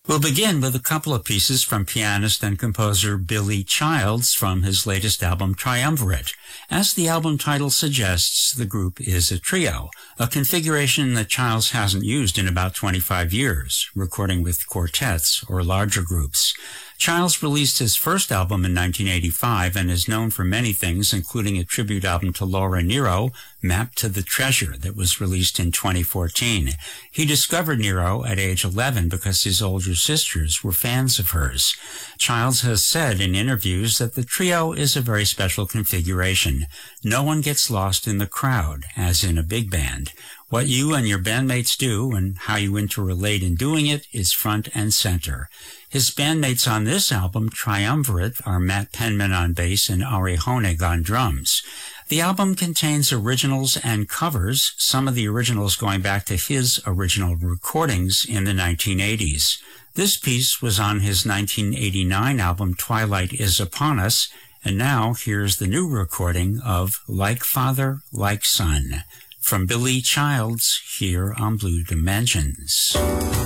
We'll begin with a couple of pieces from pianist and composer Billy Childs from his latest album, Triumvirate. As the album title suggests, the group is a trio, a configuration that Childs hasn't used in about 25 years, recording with quartets or larger groups. Childs released his first album in 1985 and is known for many things, including a tribute album to Laura Nyro, Map to the Treasure, that was released in 2014. He discovered Nyro at age 11 because his older sisters were fans of hers. Childs has said in interviews that the trio is a very special configuration. No one gets lost in the crowd, as in a big band. What you and your bandmates do and how you interrelate in doing it is front and center. His bandmates on this album, Triumvirate, are Matt Penman on bass and Ari Honig on drums. The album contains originals and covers, some of the originals going back to his original recordings in the 1980s. This piece was on his 1989 album, Twilight Is Upon Us, and now here's the new recording of Like Father, Like Son, from Billy Childs here on Blue Dimensions.